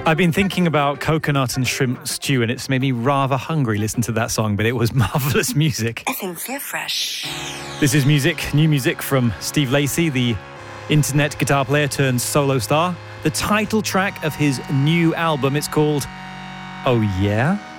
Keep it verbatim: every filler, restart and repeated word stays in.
I've been thinking about coconut and shrimp stew, and it's made me rather hungry listening to that song, but it was marvellous music. F M Clear Fresh. This is music, new music from Steve Lacy, the internet guitar player turned solo star. The title track of his new album, it's called Oh Yeah?